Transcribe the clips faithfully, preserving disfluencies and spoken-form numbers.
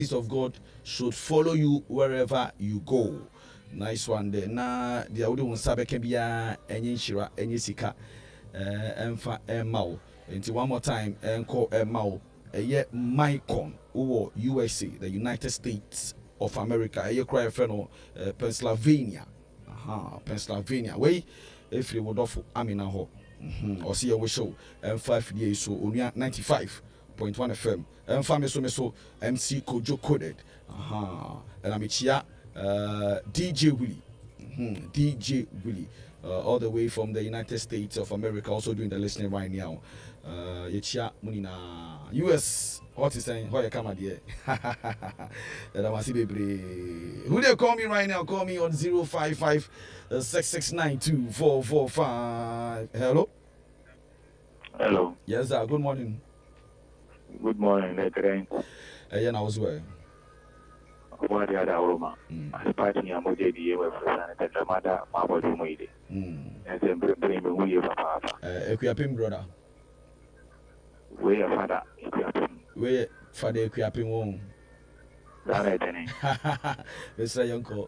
peace of God should follow you wherever you go. Nice one there. Na the audio on sabe can be a any shira any sika emfa emao. Until one more time enko emao. Eye Mycon who U S A, the United States of America. Eye cry friend Pennsylvania. Aha, Pennsylvania. Way if you would offer Amina ho. Mhm. Or see a show and five days so only ninety-five point one F M. And family so so M C Kojo coded. Aha. And I'm here uh D J Willie. Mm-hmm. D J Willie. Uh, all the way from the United States of America, also doing the listening right now. Uh, Yechia Munina U S. What is saying? Why you come here? That I must see baby. Who they call me right now? Call me on zero five five six six nine two four four five. Hello. Hello. Yes, sir. Good morning. Good morning, Letterman. Uh, yeah, I was well. What the other Roma? I party a moje di ewe for the Tamada, Mabadu Moide. And then bring me we have a papa. Uh, Equiapim brother. We are father, Equiapim. We father Equiapim won. That I didn't. Mister Yonko.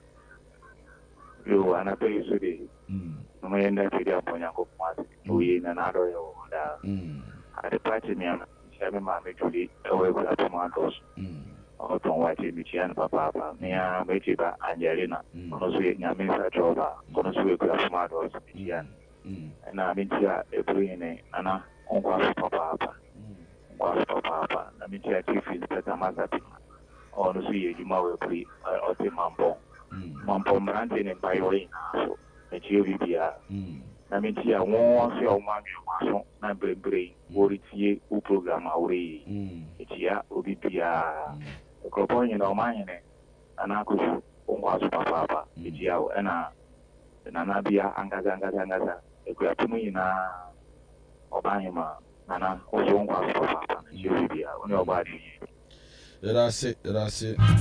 You and I pay you today. No man that you upon Yanko Mati. We in another yo. At the party, me, seven mammy to lead away with a tomatoes. Or from what you and papa, me, Metiba, Angelina, Monosweet, Yamisa Joba, Monosweet, tomatoes, Yan. And I mean, here, a green, Anna, on papa. Was papa, I mean, here, chief is better mother. Honestly, you might be or the mambo. Mambo Brantin and violin, so that you will be a. I mean, here, one your mammy, and bring, worry, who program away. It's here, will be a. Cropon in our mind, and I could was papa, it's here, and a. And Anabia, Angazanga, Angaza, a Grapumina, Obama, Nana, also was papa, you will be a. Nobody. That's it, that's it.